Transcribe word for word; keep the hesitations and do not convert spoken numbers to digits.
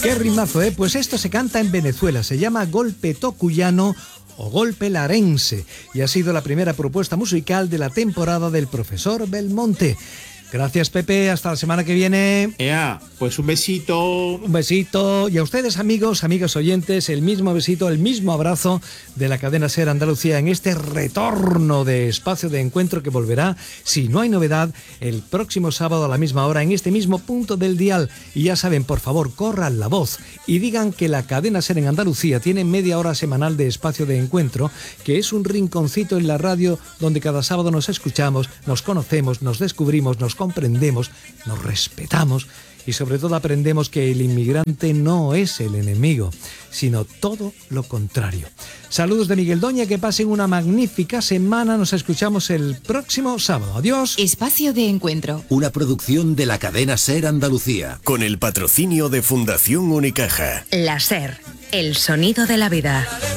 Qué rimazo, ¿eh? Pues esto se canta en Venezuela, se llama golpe tocuyano o golpe larense y ha sido la primera propuesta musical de la temporada del profesor Belmonte. Gracias, Pepe, hasta la semana que viene. Ea, pues un besito. Un besito. Y a ustedes, amigos, amigas oyentes, el mismo besito, el mismo abrazo de la cadena SER Andalucía en este retorno de Espacio de Encuentro que volverá, si no hay novedad, el próximo sábado a la misma hora en este mismo punto del dial. Y ya saben, por favor, corran la voz y digan que la cadena SER en Andalucía tiene media hora semanal de Espacio de Encuentro, que es un rinconcito en la radio donde cada sábado nos escuchamos, nos conocemos, nos descubrimos, nos comprendemos, nos respetamos y sobre todo aprendemos que el inmigrante no es el enemigo, sino todo lo contrario. Saludos de Miguel Doña, que pasen una magnífica semana. Nos escuchamos el próximo sábado. Adiós. Espacio de Encuentro. Una producción de la cadena SER Andalucía. Con el patrocinio de Fundación Unicaja. La SER, el sonido de la vida.